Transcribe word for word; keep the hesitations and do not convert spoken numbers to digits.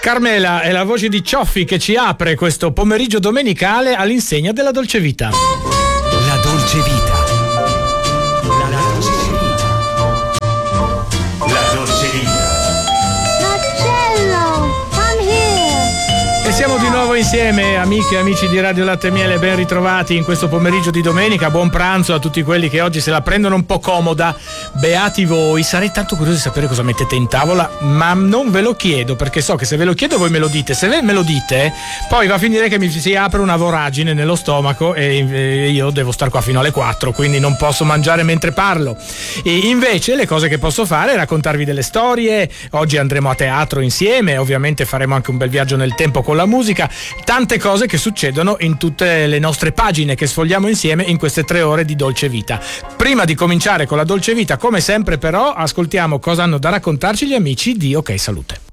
Carmela è la voce di Cioffi che ci apre questo pomeriggio domenicale all'insegna della Dolce Vita. La Dolce Vita. La Dolce Vita. La Dolce Vita. Marcello, come here. E siamo di nuovo insieme, amiche e amici di Radio Latte e Miele, ben ritrovati in questo pomeriggio di domenica. Buon pranzo a tutti quelli che oggi se la prendono un po' comoda. Beati voi. Sarei tanto curioso di sapere cosa mettete in tavola, ma non ve lo chiedo perché so che se ve lo chiedo voi me lo dite. Se me lo dite, poi va a finire che mi si apre una voragine nello stomaco e io devo star qua fino alle quattro, quindi non posso mangiare mentre parlo. E invece le cose che posso fare è raccontarvi delle storie. Oggi andremo a teatro insieme, ovviamente faremo anche un bel viaggio nel tempo con la musica, tante cose che succedono in tutte le nostre pagine che sfogliamo insieme in queste tre ore di Dolce Vita. Prima di cominciare con la Dolce Vita, come sempre però, ascoltiamo cosa hanno da raccontarci gli amici di Ok Salute.